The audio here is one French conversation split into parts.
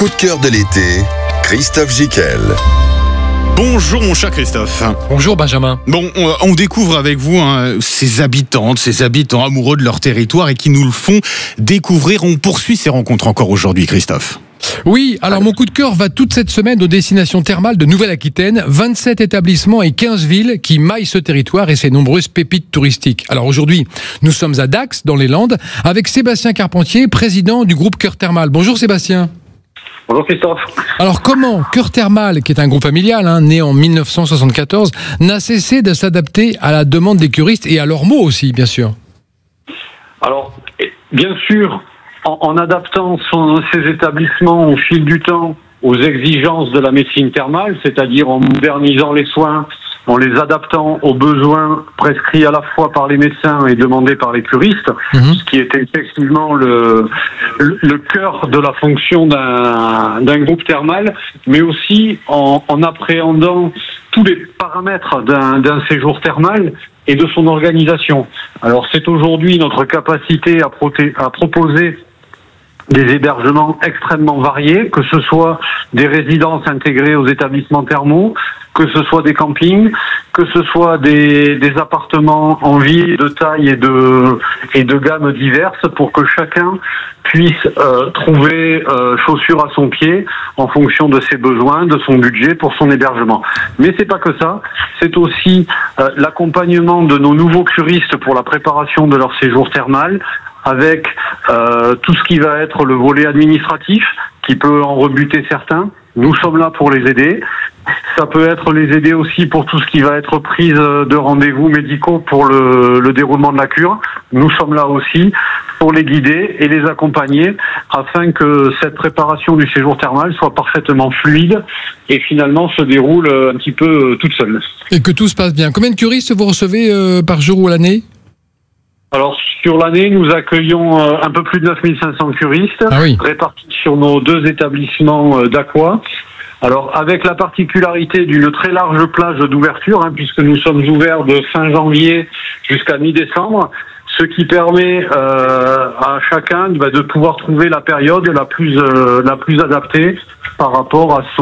Coup de cœur de l'été, Christophe Jiquel. Bonjour mon cher Christophe. Bonjour Benjamin. Bon, on découvre avec vous ces habitants amoureux de leur territoire et qui nous le font découvrir. On poursuit ces rencontres encore aujourd'hui, Christophe. Oui, alors mon coup de cœur va toute cette semaine aux destinations thermales de Nouvelle-Aquitaine. 27 établissements et 15 villes qui maillent ce territoire et ses nombreuses pépites touristiques. Alors aujourd'hui, nous sommes à Dax, dans les Landes, avec Sébastien Carpentier, président du groupe Cœur Thermal. Bonjour Sébastien. Bonjour Christophe. Alors comment Cœur Thermal, qui est un groupe familial, né en 1974, n'a cessé de s'adapter à la demande des curistes et à leurs mots aussi, bien sûr? Alors, bien sûr, en adaptant ces établissements au fil du temps aux exigences de la médecine thermale, c'est-à-dire en modernisant les soins, en les adaptant aux besoins prescrits à la fois par les médecins et demandés par les curistes, ce qui était effectivement le cœur de la fonction d'un groupe thermal, mais aussi en appréhendant tous les paramètres d'un séjour thermal et de son organisation. Alors c'est aujourd'hui notre capacité à proposer des hébergements extrêmement variés, que ce soit des résidences intégrées aux établissements thermaux, que ce soit des campings, que ce soit des appartements en ville de taille et de gamme diverses, pour que chacun puisse trouver chaussure à son pied en fonction de ses besoins, de son budget pour son hébergement. Mais c'est pas que ça, c'est aussi l'accompagnement de nos nouveaux curistes pour la préparation de leur séjour thermal, avec tout ce qui va être le volet administratif, qui peut en rebuter certains. Nous sommes là pour les aider. Ça peut être les aider aussi pour tout ce qui va être prise de rendez-vous médicaux pour le déroulement de la cure. Nous sommes là aussi pour les guider et les accompagner afin que cette préparation du séjour thermal soit parfaitement fluide et finalement se déroule un petit peu toute seule. Et que tout se passe bien. Combien de curistes vous recevez par jour ou à l'année ? Alors, sur l'année, nous accueillons un peu plus de 9500 curistes, répartis sur nos 2 établissements d'Aqua. Alors, avec la particularité d'une très large plage d'ouverture, puisque nous sommes ouverts de fin janvier jusqu'à mi-décembre, ce qui permet à chacun de pouvoir trouver la période la plus adaptée par rapport à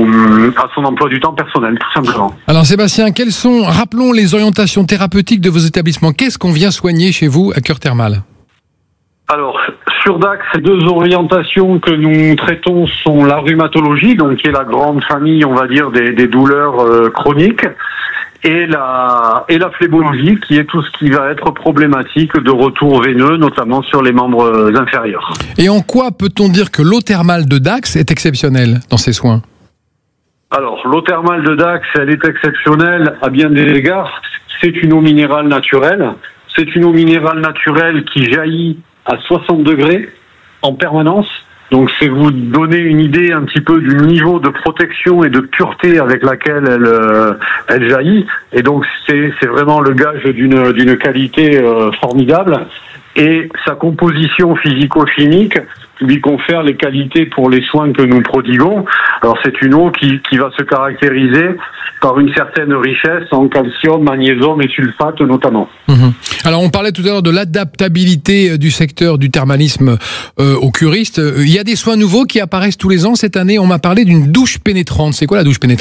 son emploi du temps personnel, tout simplement. Alors Sébastien, rappelons les orientations thérapeutiques de vos établissements. Qu'est-ce qu'on vient soigner chez vous à Cœur Thermal ? Alors, sur Dax, 2 orientations que nous traitons sont la rhumatologie, donc qui est la grande famille, on va dire, des douleurs chroniques, et la phlébologie, qui est tout ce qui va être problématique de retour veineux, notamment sur les membres inférieurs. Et en quoi peut-on dire que l'eau thermale de Dax est exceptionnelle dans ses soins ? Alors, l'eau thermale de Dax, elle est exceptionnelle à bien des égards. C'est une eau minérale naturelle. C'est une eau minérale naturelle qui jaillit à 60 degrés en permanence. Donc c'est vous donner une idée un petit peu du niveau de protection et de pureté avec laquelle elle jaillit. Et donc c'est vraiment le gage d'une qualité formidable. Et sa composition physico-chimique lui confère les qualités pour les soins que nous prodiguons. Alors c'est une eau qui va se caractériser par une certaine richesse en calcium, magnésium et sulfate notamment. Alors on parlait tout à l'heure de l'adaptabilité du secteur du thermalisme aux curistes. Il y a des soins nouveaux qui apparaissent tous les ans. Cette année, on m'a parlé d'une douche pénétrante. C'est quoi la douche pénétrante ?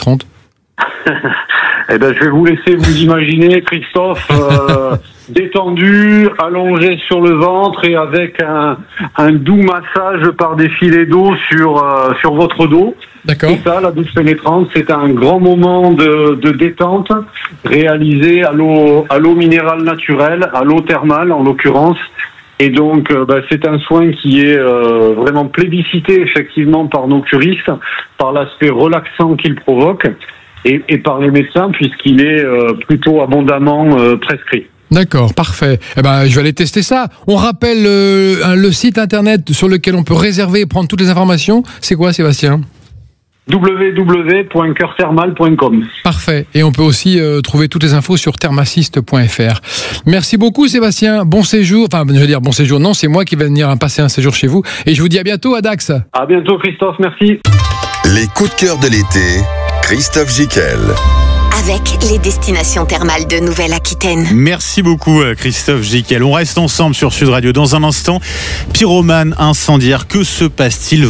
Eh ben, je vais vous laisser vous imaginer, Christophe, détendu, allongé sur le ventre et avec un doux massage par des filets d'eau sur votre dos. D'accord. C'est ça, la douche pénétrante, c'est un grand moment de détente réalisé à l'eau minérale naturelle, à l'eau thermale en l'occurrence. Et donc, c'est un soin qui est vraiment plébiscité effectivement par nos curistes, par l'aspect relaxant qu'il provoque. Et par les médecins, puisqu'il est plutôt abondamment prescrit. D'accord, parfait. Je vais aller tester ça. On rappelle le site internet sur lequel on peut réserver et prendre toutes les informations. C'est quoi, Sébastien ? www.coeurthermal.com. Parfait. Et on peut aussi trouver toutes les infos sur thermassist.fr. Merci beaucoup, Sébastien. Bon séjour. Enfin, je veux dire bon séjour. Non, c'est moi qui vais venir passer un séjour chez vous. Et je vous dis à bientôt à Dax. À bientôt, Christophe. Merci. Les coups de cœur de l'été, Christophe Jiquel. Avec les destinations thermales de Nouvelle-Aquitaine. Merci beaucoup Christophe Jiquel. On reste ensemble sur Sud Radio dans un instant. Pyromane incendiaire, que se passe-t-il vraiment ?